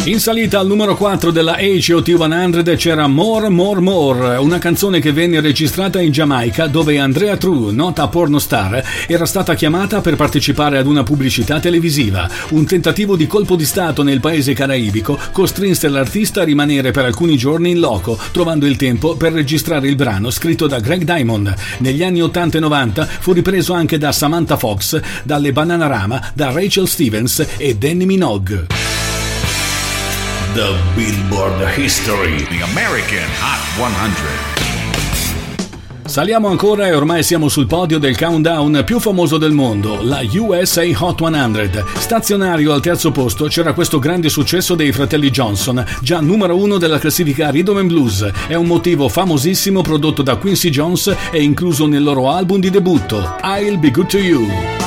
In salita al numero 4 della HOT 100 c'era More More More, una canzone che venne registrata in Giamaica dove Andrea True, nota pornostar, era stata chiamata per partecipare ad una pubblicità televisiva. Un tentativo di colpo di stato nel paese caraibico costrinse l'artista a rimanere per alcuni giorni in loco, trovando il tempo per registrare il brano scritto da Greg Diamond. Negli anni 80 e 90 fu ripreso anche da Samantha Fox, dalle Bananarama, da Rachel Stevens e Danny Minogue. The Billboard History, the American Hot 100. Saliamo ancora e ormai siamo sul podio del countdown più famoso del mondo, la USA Hot 100. Stazionario al terzo posto c'era questo grande successo dei fratelli Johnson, già numero 1 della classifica Rhythm and Blues. È un motivo famosissimo prodotto da Quincy Jones e incluso nel loro album di debutto, I'll Be Good to You.